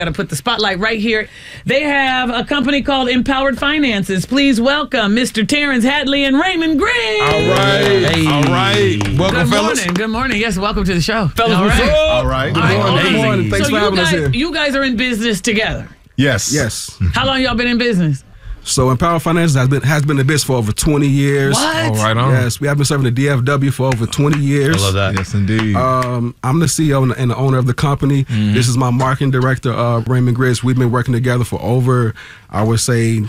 Got to put the spotlight right here. They have a company called Empowered Finances. Please welcome Mr. Terrence Hadley and Raymond Griggs. All right. Hey. All right. Welcome, fellas. Good morning. Yes, welcome to the show. Fellas, All what's right. up? All right. Good morning. Good morning. Thanks So for having us here. you guys are in business together. Yes. Yes. How long y'all been in business? So Empowered Finances has been in business for over 20 years. What? All right, on. Yes, we have been serving the DFW for over 20 years. I love that. Yes, indeed. I'm the CEO and the owner of the company. This is my marketing director, Raymond Griggs. We've been working together for over, I would say,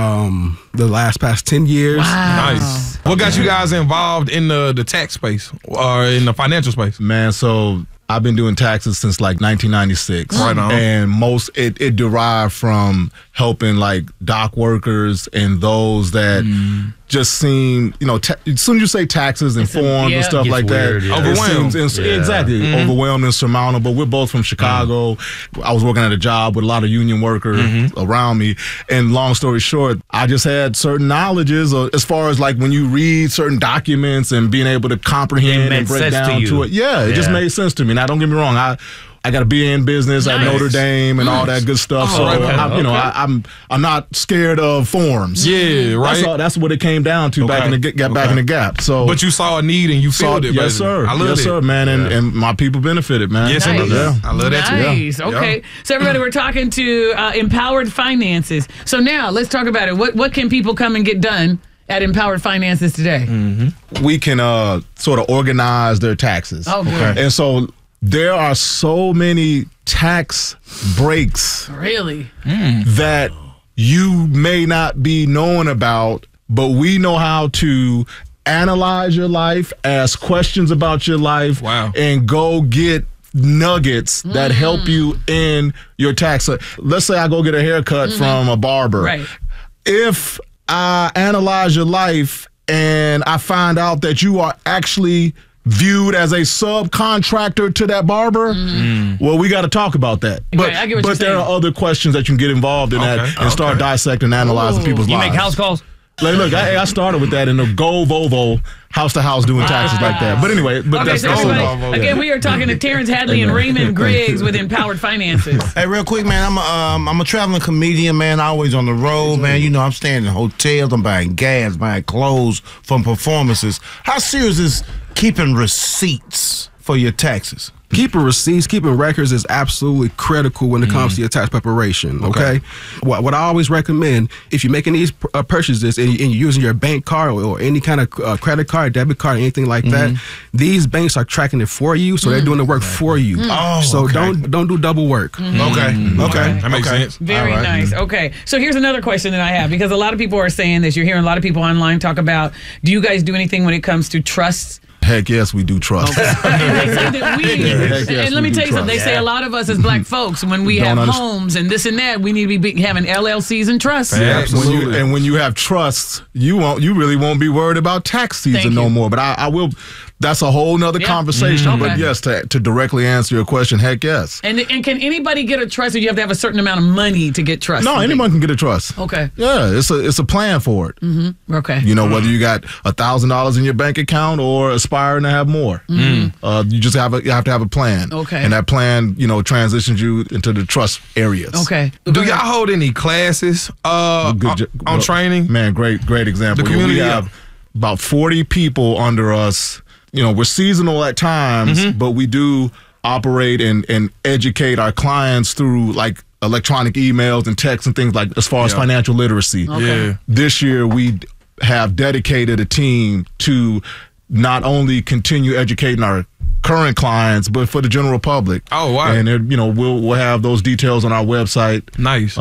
the past 10 years. Wow. Nice. What got you guys involved in the tax space or in the financial space? Man, so I've been doing taxes since like 1996. Right on. And it derived from helping like dock workers and those that just seem, as soon as you say taxes and forms and stuff gets like weird, that, yeah. it Overwhelmed. seems exactly overwhelmed, insurmountable. We're both from Chicago. I was working at a job with a lot of union workers around me. And long story short, I just had certain knowledges as far as like when you read certain documents and being able to comprehend made and break sense to down you. to it. Yeah, it just made sense to me. Now, don't get me wrong. I got a BA in business at Nice. Notre Dame and all that good stuff. Oh, So right on. I'm not scared of forms. Yeah, right. That's what it came down to back in the Gap. So, But you saw a need and you filled it, yes, basically. sir. I love yes, it. sir, man. And my people benefited, man. Yes, Nice. I love that. I love that too. Nice. Yeah. Okay. So everybody, we're talking to Empowered Finances. So now let's talk about it. What can people come and get done at Empowered Finances today? We can sort of organize their taxes. Oh, good. And so there are so many tax breaks Really? that you may not be knowing about, but we know how to analyze your life, ask questions about your life, Wow. and go get nuggets that help you in your tax. Let's say I go get a haircut from a barber. Right. If I analyze your life and I find out that you are actually viewed as a subcontractor to that barber, well, we got to talk about that. Right, I get what you're there saying. are other questions that you can get involved in that and start dissecting and analyzing Ooh. people's You lives. make house calls? Like, look, I started with that in the Go Volvo house to house doing taxes like that. But anyway, Okay, so everybody, again, we are talking to Terrence Hadley and Raymond Griggs with Empowered Finances. Hey, real quick, man, I'm a traveling comedian, man, always on the road, man. You know, I'm staying in hotels, I'm buying gas, buying clothes from performances. How serious is keeping receipts for your taxes? Keeping receipts, keeping records is absolutely critical when it comes to your tax preparation, okay? What I always recommend, if you're making these purchases and you're using your bank card or any kind of credit card, debit card, anything like that, these banks are tracking it for you, so they're doing the work for you. Oh, so okay. don't do double work. Okay. That makes sense. Very All right. nice. Okay. So here's another question that I have, because a lot of people are saying this. You're hearing a lot of people online talk about, do you guys do anything when it comes to trusts? Heck yes, we do trust. And they say that heck yes, and let we me do tell you something, they trust. say a lot of us as black folks, when we Don't have understand. homes and this and that, we need to be having LLCs and trusts. Yeah. When you have trusts, you really won't be worried about tax season Thank no you. more. But I will. That's a whole nother Yeah. conversation. Okay. But yes, to directly answer your question, heck yes. And can anybody get a trust, or you have to have a certain amount of money to get trust? No, anyone can get a trust. Okay. Yeah, it's a plan for it. Okay. You know, whether you got $1,000 in your bank account or aspiring to have more, you just have to have a plan. Okay. And that plan, transitions you into the trust areas. Okay. Do y'all hold any classes on training? Man, great example. The community, we have about 40 people under us. We're seasonal at times, but we do operate and educate our clients through like electronic emails and texts and things like as far as financial literacy. Okay. Yeah. This year we have dedicated a team to not only continue educating our current clients, but for the general public. Oh, wow. And we'll have those details on our website. Nice.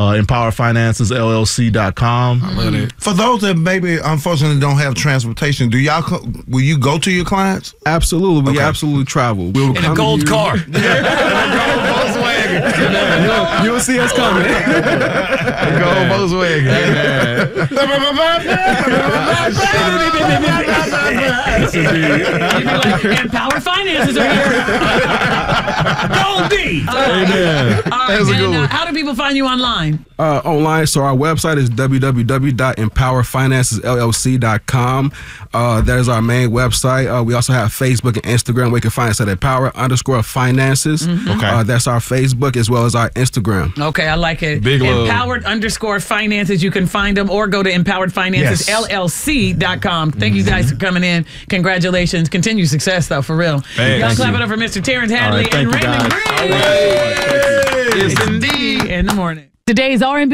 EmpowerFinancesLLC.com. I love it. For those that maybe unfortunately don't have transportation, will you go to your clients? Absolutely. We absolutely travel. We will In a gold car. You'll see us coming. Go Volkswagen. Empowered Finances are here. Goldie! Amen. All right, and, how do people find you online? Online, so our website is www.empowerfinancesllc.com. That is our main website. We also have Facebook and Instagram where you can find us at Empower_Finances. Okay. That's our Facebook as well as our Instagram. Instagram. Okay, I like it. Big love. Empowered_finances. You can find them or go to empoweredfinancesllc.com. Thank you guys for coming in. Congratulations. Continued success, though, for real. Y'all clap it up for Mr. Terrence Hadley and Raymond Green. Yes, indeed. In the morning. Today's R&B